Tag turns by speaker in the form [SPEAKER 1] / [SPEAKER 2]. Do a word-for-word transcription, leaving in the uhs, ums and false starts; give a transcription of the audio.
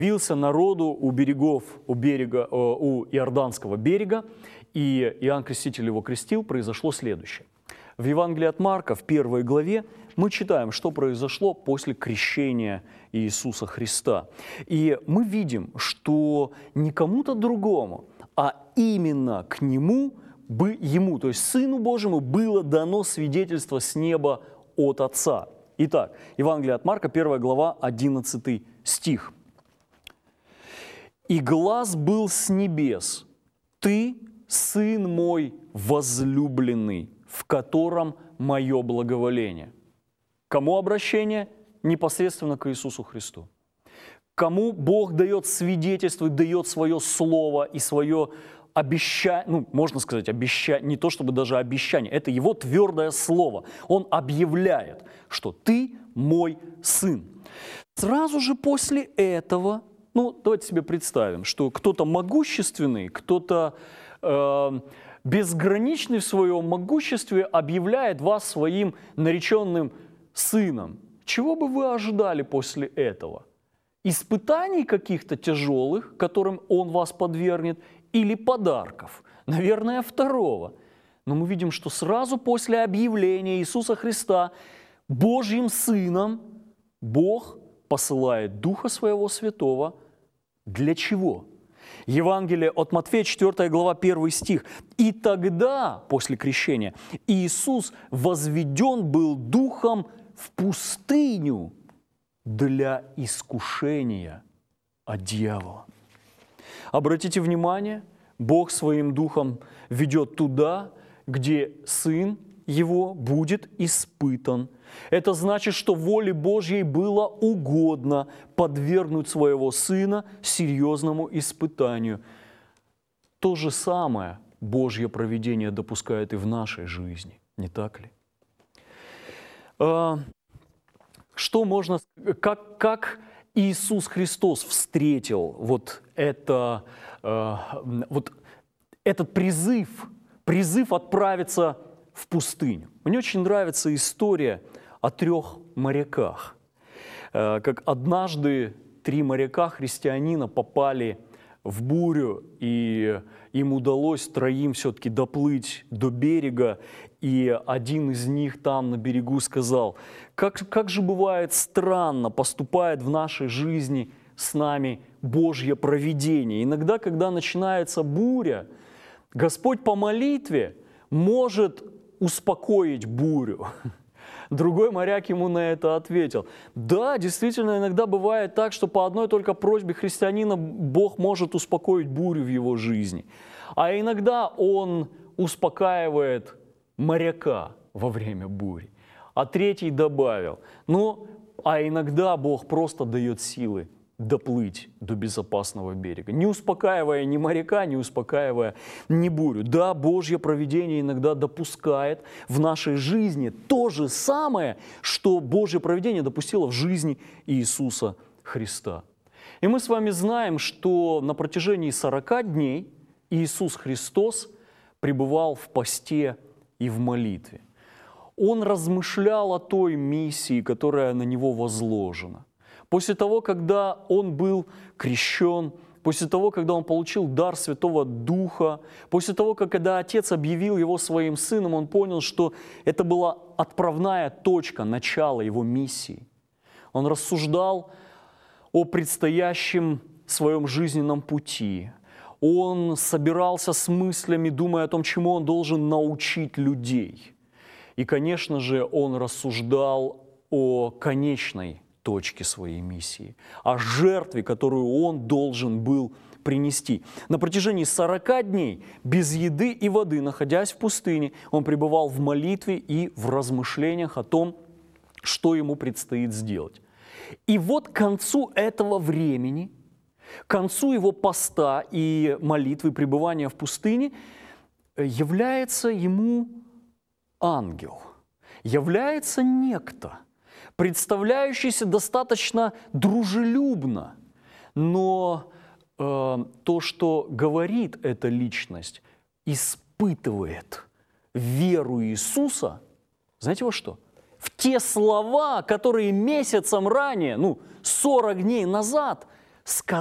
[SPEAKER 1] явился народу у берегов, у, берега, у Иорданского берега, и Иоанн Креститель его крестил, произошло следующее. В Евангелии от Марка, в первой главе, мы читаем, что произошло после крещения Иисуса Христа. И мы видим, что не кому-то другому, а именно к Нему, Ему, то есть Сыну Божьему, было дано свидетельство с неба от Отца. Итак, Евангелие от Марка, первая глава, одиннадцатый стих. «И глас был с небес: Ты, Сын мой возлюбленный, в котором мое благоволение». Кому обращение? Непосредственно к Иисусу Христу. Кому Бог дает свидетельство, дает свое слово и свое обещание, ну, можно сказать, обещание, не то чтобы даже обещание, это Его твердое слово. Он объявляет, что «Ты мой Сын». Сразу же после этого, ну, давайте себе представим, что кто-то могущественный, кто-то э, безграничный в своем могуществе объявляет вас своим нареченным сыном. Чего бы вы ожидали после этого? Испытаний каких-то тяжелых, которым он вас подвергнет, или подарков? Наверное, второго. Но мы видим, что сразу после объявления Иисуса Христа Божьим Сыном Бог посылает Духа Своего Святого. Для чего? Евангелие от Матфея, четвёртая глава, первый стих. «И тогда, после крещения, Иисус возведен был Духом в пустыню для искушения от дьявола». Обратите внимание, Бог Своим Духом ведет туда, где Сын Его будет испытан. Это значит, что воле Божьей было угодно подвергнуть Своего Сына серьезному испытанию. То же самое Божье провидение допускает и в нашей жизни, не так ли? Что можно, как, как Иисус Христос встретил вот, это, вот этот призыв, призыв отправиться в пустыню? Мне очень нравится история о трех моряках. Как однажды три моряка-христианина попали в бурю, и им удалось троим все-таки доплыть до берега, и один из них там на берегу сказал: как, как же бывает странно поступает в нашей жизни с нами Божье провидение. Иногда, когда начинается буря, Господь по молитве может успокоить бурю. Другой моряк ему на это ответил: да, действительно, иногда бывает так, что по одной только просьбе христианина Бог может успокоить бурю в его жизни. А иногда Он успокаивает моряка во время бури. А третий добавил: ну, а иногда Бог просто дает силы доплыть до безопасного берега, не успокаивая ни моряка, не успокаивая ни бурю. Да, Божье провидение иногда допускает в нашей жизни то же самое, что Божье провидение допустило в жизни Иисуса Христа. И мы с вами знаем, что на протяжении сорока дней Иисус Христос пребывал в посте и в молитве. Он размышлял о той миссии, которая на Него возложена. После того, когда Он был крещен, после того, когда Он получил дар Святого Духа, после того, как когда Отец объявил Его Своим Сыном, Он понял, что это была отправная точка, начала Его миссии. Он рассуждал о предстоящем своем жизненном пути. Он собирался с мыслями, думая о том, чему Он должен научить людей. И, конечно же, Он рассуждал о конечной точки своей миссии, о жертве, которую Он должен был принести. На протяжении сорока дней, без еды и воды, находясь в пустыне, Он пребывал в молитве и в размышлениях о том, что Ему предстоит сделать. И вот к концу этого времени, к концу Его поста и молитвы, пребывания в пустыне, является Ему ангел, является некто, представляющийся достаточно дружелюбно, но э, то, что говорит эта личность, испытывает веру Иисуса, знаете во что? В те слова, которые месяцем ранее, ну, сорок дней назад, сказал